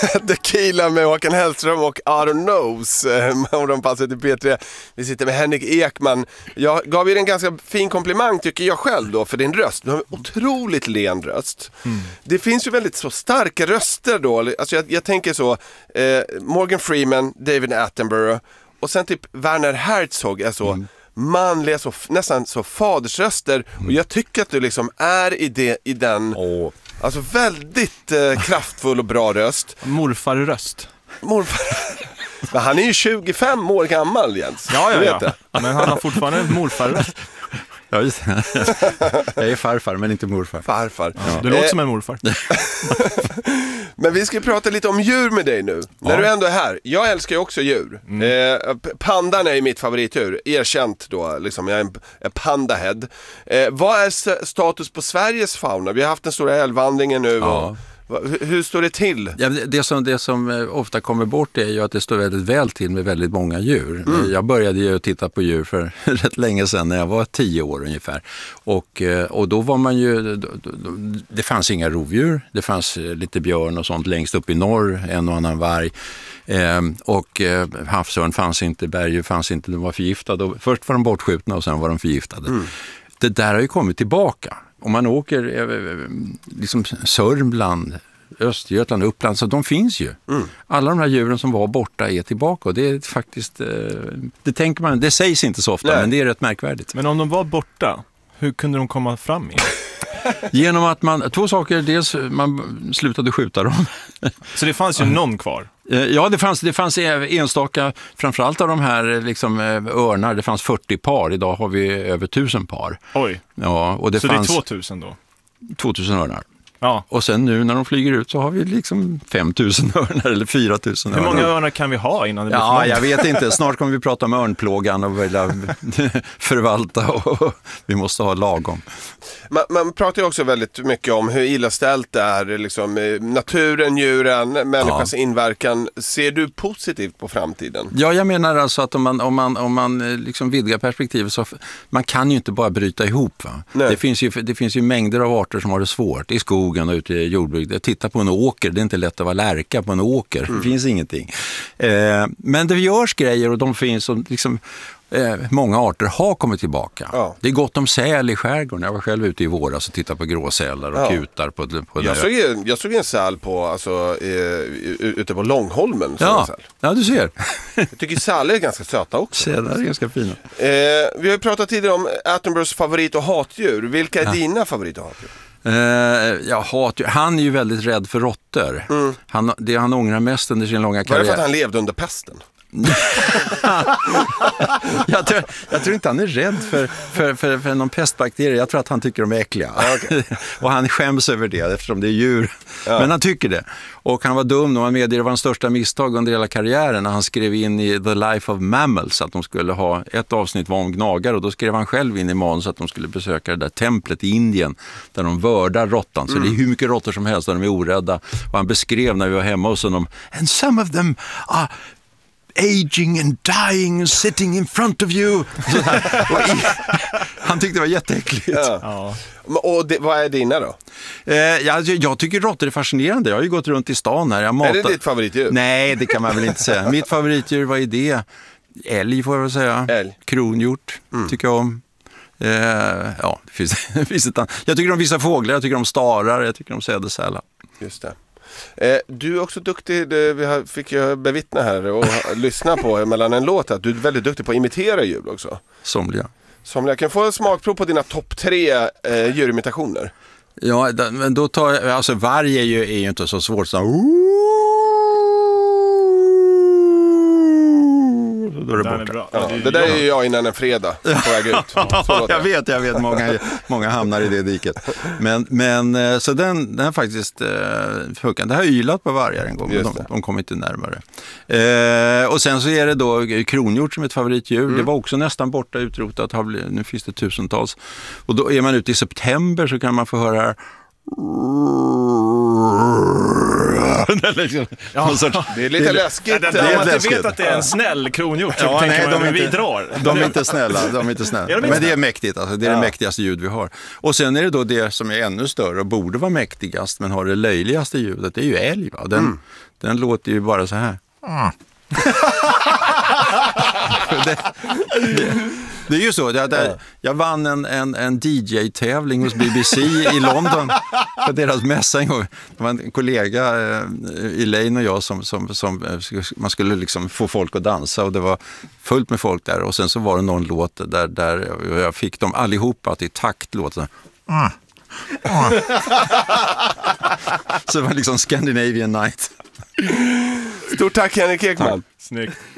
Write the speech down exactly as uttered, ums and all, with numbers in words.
Tequila med Håkan Hellström och Aaron Knows. Och de passar till P tre. Vi sitter med Henrik Ekman. Jag gav er en ganska fin komplimang tycker jag själv då för din röst. Du har en otroligt len röst. Mm. Det finns ju väldigt så starka röster då. Alltså jag, jag tänker så eh, Morgan Freeman, David Attenborough och sen typ Werner Herzog är så mm. manliga, så, nästan så fadersröster. Mm. Och jag tycker att du liksom är i, det, i den... Oh. Alltså väldigt eh, kraftfull och bra röst. Morfarröst. Morfar. Men han är ju tjugofem år gammal, Jens. Ja, ja, ja. Vet men han har fortfarande en morfarröst. Ja, just det. Jag är farfar, men inte morfar. Farfar. Ja. Du låter som en morfar. Men vi ska prata lite om djur med dig nu. Ja. När du ändå är här. Jag älskar ju också djur. Mm. Eh, pandan är ju mitt favoritdjur. Erkänt då. Liksom, jag är en, en pandahead. Eh, vad är status på Sveriges fauna? Vi har haft den stora älgvandringen nu. Ja. Och, hur står det till? Ja, det, som, det som ofta kommer bort är ju att det står väldigt väl till med väldigt många djur. Mm. Jag började ju titta på djur för rätt länge sedan när jag var tio år ungefär. Och, och då var man ju, då, då, det fanns inga rovdjur. Det fanns lite björn och sånt längst upp i norr, en och annan varg. Eh, och eh, havsörn fanns inte, berg fanns inte, de var förgiftade. Och först var de bortskjutna och sen var de förgiftade. Mm. Det där har ju kommit tillbaka. Om man åker liksom Sörmland, Östergötland, Uppland, så de finns ju. Mm. Alla de här djuren som var borta är tillbaka och det är faktiskt, det tänker man, det sägs inte så ofta. Nej. Men det är rätt märkvärdigt. Men om de var borta, hur kunde de komma fram igen? Genom att man, två saker, dels man slutade skjuta dem. Så det fanns ju någon kvar? Ja, det fanns, det fanns enstaka, framförallt av de här liksom, örnar, det fanns fyrtio par, idag har vi över tusen par. Oj, ja, och det så fanns det är tvåtusen då? tvåtusen örnar. Ja. Och sen nu när de flyger ut så har vi liksom femtusen örnar eller fyra tusen örnar. Hur många örnar kan vi ha innan det blir Ja, jag vet inte. Snart kommer vi prata om örnplågan och vilja förvalta och vi måste ha lagom. Man, man pratar ju också väldigt mycket om hur illa ställt det är, liksom, naturen, djuren, människans ja. inverkan. Ser du positivt på framtiden? Ja, jag menar alltså att om man, om man, om man liksom vidgar perspektivet så man kan ju inte bara bryta ihop. Va? Det, finns ju, det finns ju mängder av arter som har det svårt i skogen och ute i jordbruk. Titta på en åker, det är inte lätt att vara lärka på en åker. Mm. Det finns ingenting. Eh, men det görs grejer och de finns som liksom Eh, många arter har kommit tillbaka. Ja. Det är gott om säl i skärgården. Jag var själv ute i våras och tittade på gråsälar och ja. kutar. På, på jag, såg en, jag såg en säl på, alltså, eh, ute på Långholmen. Ja. ja, du ser. Jag tycker sälar är ganska söta också. Sälar är ganska fina. Eh, vi har pratat tidigare om Attenboroughs favorit- och hatdjur. Vilka är ja. dina favorit- och hatdjur? Uh, ja, hatdjur. Han är ju väldigt rädd för råttor. Mm. Han, det han ångrar mest under sin långa karriär. Var det för att han levde under pesten? jag, tror, jag tror inte han är rädd för, för, för, för någon pestbakterie. Jag tror att han tycker de är äckliga. Ah, okay. Och han skäms över det eftersom det är djur. Ja. Men han tycker det. Och han var dum och han medger det var en största misstag under hela karriären när han skrev in i The Life of Mammals att de skulle ha ett avsnitt var om gnagar och då skrev han själv in i manus att de skulle besöka det där templet i Indien där de vördar råttan. Så mm. det är hur mycket råttor som helst och de är orädda. Och han beskrev när vi var hemma hos honom and some of them are aging and dying and sitting in front of you. i, han tyckte det var jätteäckligt. Ja. Ja. Och det, vad är dina då? Eh, jag, jag tycker råttor är fascinerande. Jag har ju gått runt i stan här. Jag matar... Är det ditt favoritdjur? Nej, det kan man väl inte säga. Mitt favoritdjur, vad är det? Älg får jag väl säga. Älg. Kronhjort mm. tycker jag om. Eh, ja, det finns, det finns ett annat. Jag tycker om vissa fåglar, jag tycker om starar, jag tycker om sädesärla. Just det. Eh, du är också duktig, det vi har, fick jag bevittna här och lyssna på mellan en låt att du är väldigt duktig på att imitera djur också. Somliga. Somliga. Kan få en smakprov på dina topp tre eh, djurimitationer? Ja, men då tar jag, alltså varje är ju, är ju inte så svårt så då är det borta. Är ja, det där är ju jag innan en fredag på väg ut. Ja, jag vet, jag vet. Många, många hamnar i det diket. Men, men så den, den är faktiskt eh, fuckande. Det har ylat på vargar en gång, men de, de kom inte närmare. Eh, och sen så är det då kronhjort som ett favoritdjur. Mm. Det var också nästan borta utrotat. Nu finns det tusentals. Och då är man ute i september så kan man få höra det är liksom Ja. någon sorts, Det är lite det- läskigt. Ja, det, det är om man inte läskigt. vet att det är en snäll kronhjort så Ja, tänker nej, man de är att vi inte- drar. De är inte snälla, de är inte snälla. Ja, de är Men det snälla. är mäktigt, alltså. Det är Ja. det mäktigaste ljud vi har. Och sen är det då det som är ännu större och borde vara mäktigast men har det löjligaste ljudet, det är ju älg. Va? Den, Mm. den låter ju bara så här. det, det, det är ju så, jag, det, jag vann en, en, en D J-tävling hos B B C i London för deras mässa en gång. Det var en kollega, eh, Elaine och jag, som, som, som eh, man skulle liksom få folk att dansa och det var fullt med folk där och sen så var det någon låt där, där jag fick dem allihopa att i takt låta mm. Mm. Så det var liksom Scandinavian Night. Stort tack Henrik Ekman. Snyggt.